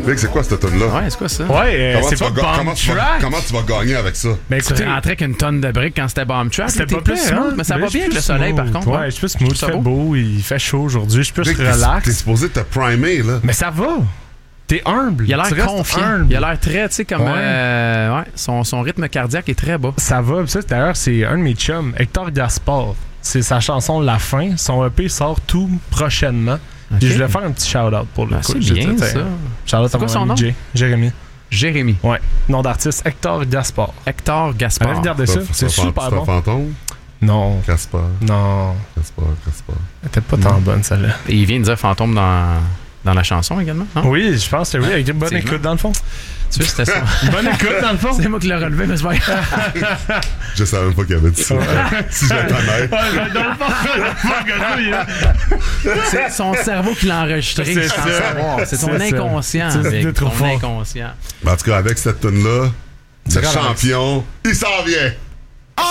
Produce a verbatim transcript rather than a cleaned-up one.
Vic, c'est quoi cette tune-là? Ouais, c'est quoi ça? Ouais, euh, Comment c'est tu pas vas ga- Bomb comment tu vas- Track. Comment tu vas gagner avec ça? Mais Tu écoutez, rentrais avec une tonne de briques quand c'était bomb track. c'était T'es pas plus smooth, smooth, mais ça va je bien suis avec le plus soleil, par smooth. contre. Ouais, je suis plus smooth, il Ça fait va? beau, il fait chaud aujourd'hui, je suis plus Vic, t'es- relax. T'es supposé te primer, là. Mais ça va. T'es humble. Il a Tu l'air restes confiant. humble. Il a l'air très, tu sais, comme. Ouais. euh, ouais, son, son rythme cardiaque est très bas. Ça va. Puis ça, d'ailleurs, c'est un de mes chums, Hector Gaspard. C'est sa chanson La Fin. Son E P sort tout prochainement. Ok. Puis je voulais faire un petit shout-out pour le Ah, coup. c'est Je bien, dis, ça. Shout-out C'est à quoi mon son ami nom? Jay. Jérémy. Jérémy. Ouais. Nom d'artiste, Hector Gaspard. Hector Allez Gaspard. regarder ça. C'est un fan- super C'est un bon. fantôme? Non. Caspar. Non. Caspar, Caspar. Elle était pas tant bonne, celle-là. Et il vient de dire fantôme dans, dans la chanson également, non? Oui, je pense que oui, avec une bonne Effectivement. écoute dans le fond. Tu sais, c'était ça. Bonne écoute dans le fond. C'est moi qui l'ai relevé, mais c'est pas grave. Je savais même pas qu'il y avait dit ça. Si je l'étais honnête. C'est son cerveau qui l'a enregistré. C'est sans ça. savoir. C'est ton C'est ça. inconscient. C'est Vic, trop ton fort. inconscient. Mais en tout cas, avec cette tune-là, le relax. champion, il s'en vient!